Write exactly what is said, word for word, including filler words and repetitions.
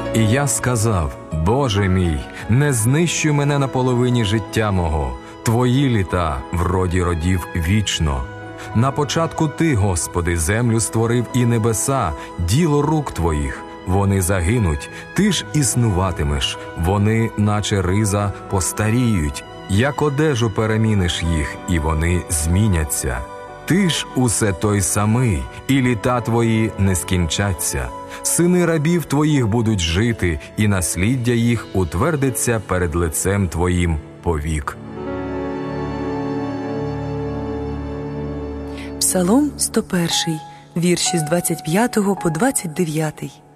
І я сказав: Боже мій, не знищуй мене на половині життя мого, Твої літа в роді родів вічно. На початку Ти, Господи, землю створив і небеса, діло рук Твоїх. Вони загинуть, Ти ж існуватимеш, вони, наче риза, постаріють. Як одежу переміниш їх, і вони зміняться. Ти ж усе той самий, і літа Твої не скінчаться. Сини рабів Твоїх будуть жити, і насліддя їх утвердиться перед лицем Твоїм повік. Псалом сто перший, вірші з двадцять п'ятого по двадцять дев'ятий.